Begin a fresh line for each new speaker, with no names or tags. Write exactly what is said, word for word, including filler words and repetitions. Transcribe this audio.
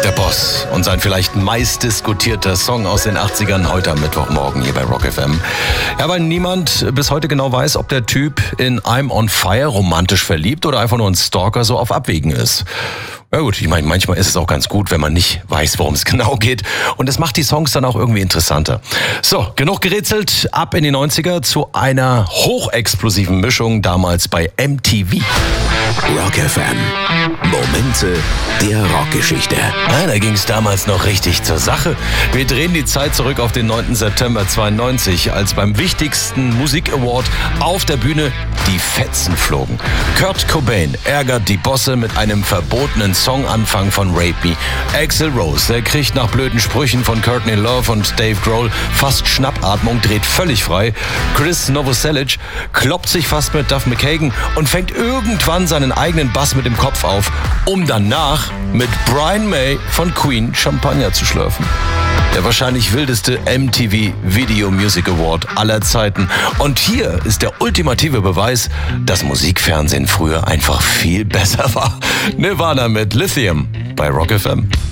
Der Boss und sein vielleicht meistdiskutierter Song aus den achtzigern heute am Mittwochmorgen hier bei Rock F M. Ja, weil niemand bis heute genau weiß, ob der Typ in I'm on Fire romantisch verliebt oder einfach nur ein Stalker so auf Abwägen ist. Ja gut, ich meine, manchmal ist es auch ganz gut, wenn man nicht weiß, worum es genau geht. Und es macht die Songs dann auch irgendwie interessanter. So, genug gerätselt, ab in die neunziger zu einer hochexplosiven Mischung damals bei M T V.
Rock F M. Momente der Rockgeschichte.
Ja, da ging es damals noch richtig zur Sache. Wir drehen die Zeit zurück auf den neunten September zweiundneunzig, als beim wichtigsten Musik-Award auf der Bühne die Fetzen flogen. Kurt Cobain ärgert die Bosse mit einem verbotenen Songanfang von Rape Me. Axl Rose, der kriegt nach blöden Sprüchen von Courtney Love und Dave Grohl fast Schnappatmung, dreht völlig frei. Chris Novoselic kloppt sich fast mit Duff McKagan und fängt irgendwann seinen eigenen Bass mit dem Kopf auf, um danach mit Brian May von Queen Champagner zu schlürfen. Der wahrscheinlich wildeste M T V Video Music Award aller Zeiten. Und hier ist der ultimative Beweis, dass Musikfernsehen früher einfach viel besser war. Nirvana mit Lithium bei Rock F M.